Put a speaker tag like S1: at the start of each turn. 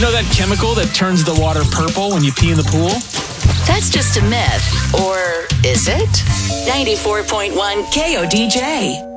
S1: You know that chemical that turns the water purple when you pee in the pool?
S2: That's just a myth. Or is it? 94.1 KODJ.